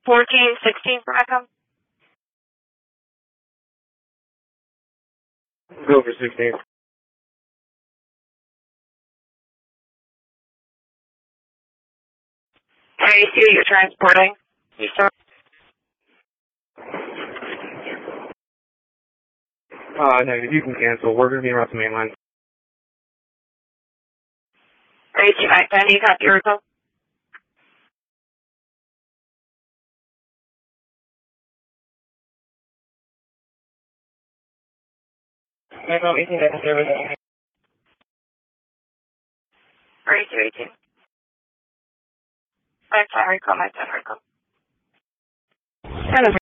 1416 for Echo. Go for 16. Can you see what you're transporting? You start. Negative. You can cancel. We're going to be around the main line. Any copy your call? Echo 18 service. 3218. I'm sorry, call my 10 recall.